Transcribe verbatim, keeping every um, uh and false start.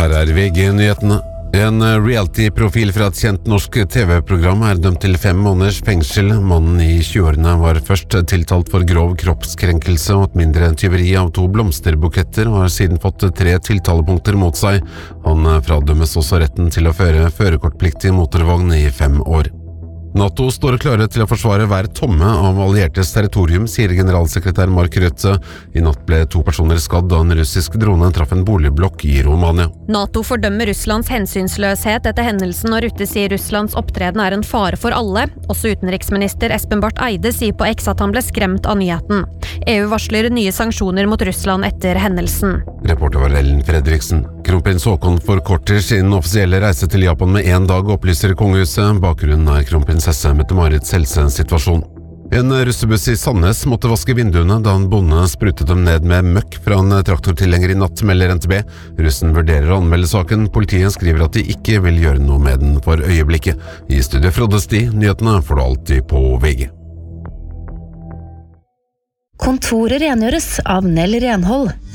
Her er V G-nyhetene. En reality-profil fra et kjent norsk T V-program er dømt til fem måneders fengsel. Mannen i tjueårene var først tiltalt for grov kroppskrenkelse og et mindre tyveri av to blomsterbuketter, og har siden fått tre tiltalepunkter mot seg. Han fradømmes også retten til å føre førerkortpliktig motorvogn i fem år. NATO står klare til å forsvare hver tomme av alliertes territorium, sier generalsekretær Mark Rutte. I natt ble to personer skadd da en russisk drone traff en boligblokk i Romania. NATO fordømmer Russlands hensynsløshet etter hendelsen, og Rutte sier Russlands opptreden er en fare for alle. Også utenriksminister Espen Barth Eide sier på X at han ble skremt av nyheten. E U varsler nye sanksjoner mot Russland etter hendelsen. Reporter var Ellen Fredriksen. Kronprins Haakon forkorter sin offisielle reise til Japan med en dag, opplyser kongehuset. Bakgrunnen er kronprinsesse Mette-Marits helsesituasjon. En russebuss i Sandnes måtte vaske vinduene da en bonde sprutet dem ned med møkk fra en traktortilhenger i natt, melder N T B. Russen vurderer å anmelde saken. Politiet skriver at de ikke vil gjøre noe med den for øyeblikket. I studio Frode Sti, nyhetene får du alltid på V G. Kontoret rengjøres av Nell Renhold.